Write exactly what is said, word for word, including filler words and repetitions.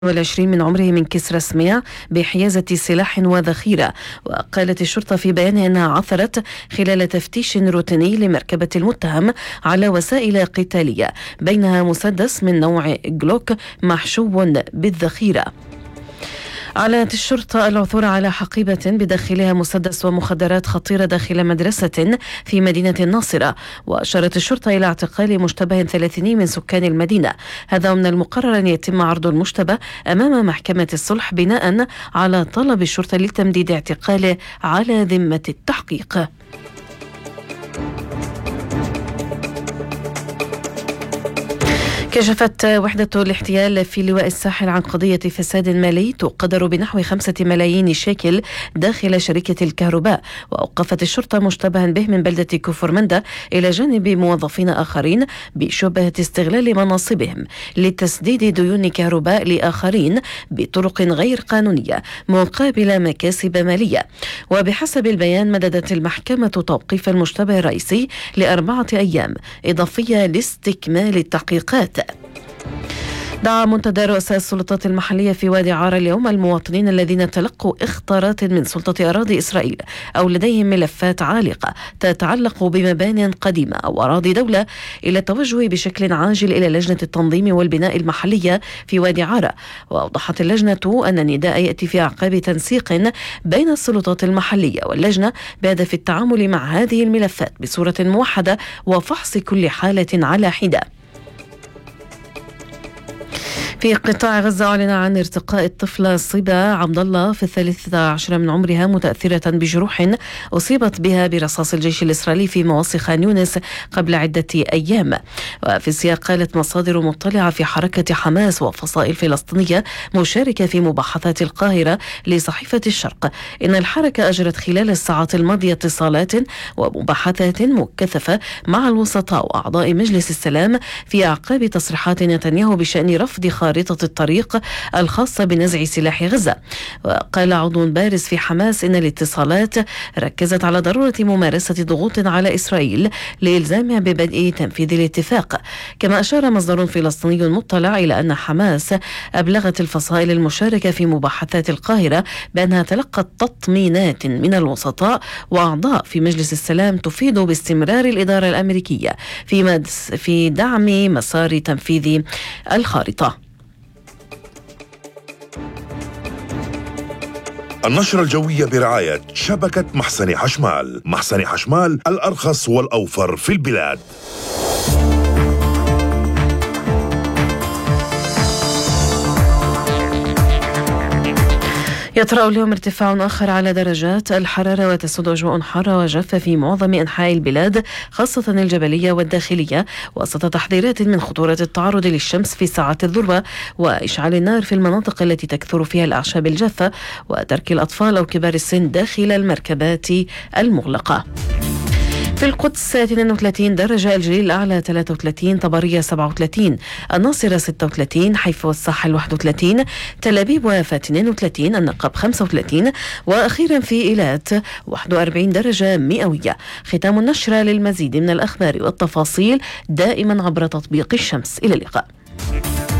والعشرين من عمره من كسرى سميع بحيازة سلاح وذخيرة. وقالت الشرطة في بيان أنها عثرت خلال تفتيش روتيني لمركبة المتهم على وسائل قتالية بينها مسدس من نوع جلوك محشو بالذخيرة. أعلنت الشرطة العثور على حقيبة بداخلها مسدس ومخدرات خطيرة داخل مدرسة في مدينة الناصرة. وأشارت الشرطة إلى اعتقال مشتبه ثلاثين من سكان المدينة. هذا من المقرر أن يتم عرض المشتبه أمام محكمة الصلح بناء على طلب الشرطة لتمديد اعتقاله على ذمة التحقيق. كشفت وحدة الاحتيال في لواء الساحل عن قضية فساد مالي تقدر بنحو خمسة ملايين شيكل داخل شركة الكهرباء. وأوقفت الشرطة مشتبها به من بلدة كفرمندة إلى جانب موظفين آخرين بشبهة استغلال مناصبهم لتسديد ديون كهرباء لآخرين بطرق غير قانونية مقابل مكاسب مالية. وبحسب البيان مددت المحكمة توقيف المشتبه الرئيسي لأربعة أيام إضافية لاستكمال التحقيقات. دعا منتدى رؤساء السلطات المحلية في وادي عارة اليوم المواطنين الذين تلقوا اخطارات من سلطة أراضي إسرائيل أو لديهم ملفات عالقة تتعلق بمبان قديمة أو أراضي دولة إلى التوجه بشكل عاجل إلى لجنة التنظيم والبناء المحلية في وادي عارة. وأوضحت اللجنة أن النداء يأتي في أعقاب تنسيق بين السلطات المحلية واللجنة بهدف التعامل مع هذه الملفات بصورة موحدة وفحص كل حالة على حدة. في قطاع غزة أعلن عن ارتقاء الطفلة صبا عبد الله في الثالثة عشر من عمرها متأثرة بجروح أصيبت بها برصاص الجيش الإسرائيلي في مواصي خان يونس قبل عدة أيام. وفي السياق قالت مصادر مطلعة في حركة حماس وفصائل فلسطينية مشاركة في مباحثات القاهرة لصحيفة الشرق إن الحركة أجرت خلال الساعات الماضية اتصالات ومباحثات مكثفة مع الوسطاء وأعضاء مجلس السلام في أعقاب تصريحات نتنياهو بشأن رفض خارطة الطريق الخاصة بنزع سلاح غزة. وقال عضو بارز في حماس إن الاتصالات ركزت على ضرورة ممارسة ضغوط على إسرائيل لإلزامها ببدء تنفيذ الاتفاق. كما أشار مصدر فلسطيني مطلع إلى أن حماس أبلغت الفصائل المشاركة في مباحثات القاهرة بأنها تلقت تطمينات من الوسطاء وأعضاء في مجلس السلام تفيد باستمرار الإدارة الأمريكية في في دعم مسار تنفيذ الخارطة. النشرة الجوية برعاية شبكة محسن حشمال. محسن حشمال الأرخص والأوفر في البلاد. يطرأ اليوم ارتفاع آخر على درجات الحرارة وتسود أجواء حارة وجافة في معظم أنحاء البلاد خاصة الجبلية والداخلية وسط تحذيرات من خطورة التعرض للشمس في ساعات الذروة وإشعال النار في المناطق التي تكثر فيها الأعشاب الجافة وترك الأطفال أو كبار السن داخل المركبات المغلقة. في القدس اثنين وثلاثين درجة، الجليل الأعلى ثلاثة وثلاثين، طبرية سبعة وثلاثين، الناصرة ستة وثلاثين، حيفا والساحل واحد وثلاثين، تل أبيب ويافا اثنين وثلاثين، النقب خمسة وثلاثين، وأخيرا في إيلات واحد وأربعين درجة مئوية. ختام النشرة. للمزيد من الأخبار والتفاصيل دائما عبر تطبيق الشمس. إلى اللقاء.